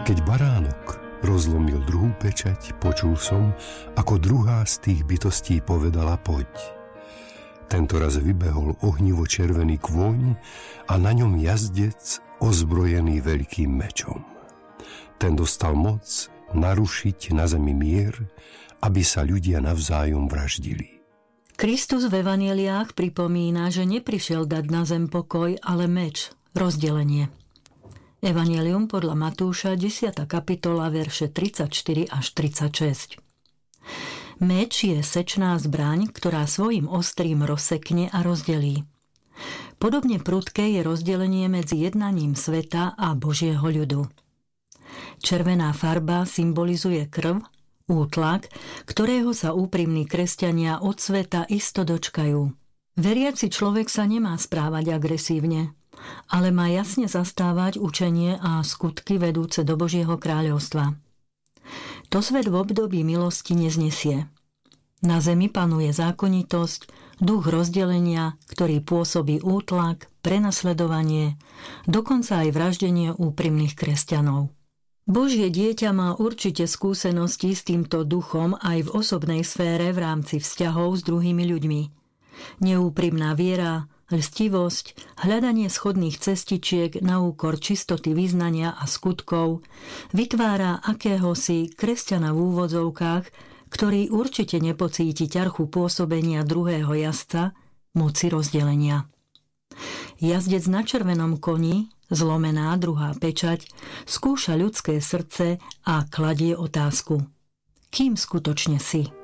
Keď baránok rozlomil druhú pečať, počul som, ako druhá z tých bytostí povedala poď. Tento raz vybehol ohnivo červený kôň a na ňom jazdec ozbrojený veľkým mečom. Ten dostal moc narušiť na zemi mier, aby sa ľudia navzájom vraždili. Kristus v evanjeliách pripomína, že neprišiel dať na zem pokoj, ale meč, rozdelenie. Evanjelium podľa Matúša, 10. kapitola, verše 34 až 36. Meč je sečná zbraň, ktorá svojim ostrým rozsekne a rozdelí. Podobne prudké je rozdelenie medzi jednaním sveta a Božieho ľudu. Červená farba symbolizuje krv, útlak, ktorého sa úprimní kresťania od sveta isto dočkajú. Veriaci človek sa nemá správať agresívne, ale má jasne zastávať učenie a skutky vedúce do Božieho kráľovstva. To svet v období milosti neznesie. Na zemi panuje zákonitosť, duch rozdelenia, ktorý pôsobí útlak, prenasledovanie, dokonca aj vraždenie úprimných kresťanov. Božie dieťa má určite skúsenosti s týmto duchom aj v osobnej sfére v rámci vzťahov s druhými ľuďmi. Neúprimná viera, lstivosť, hľadanie schodných cestičiek na úkor čistoty vyznania a skutkov vytvára akéhosi kresťana v úvodzovkách, ktorý určite nepocíti ťarchu pôsobenia druhého jazdca, moci rozdelenia. Jazdec na červenom koni, zlomená druhá pečať, skúša ľudské srdce a kladie otázku: kým skutočne si?